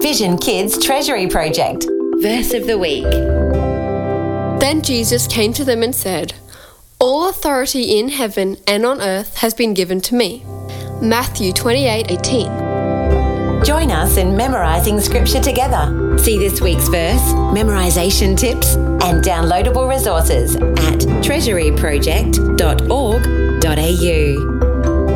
Vision Kids Treasury Project. Verse of the week. Then Jesus came to them and said, "All authority in heaven and on earth has been given to me." Matthew 28:18. Join us in memorising scripture together. See this week's verse, memorisation tips and downloadable resources at treasuryproject.org.au.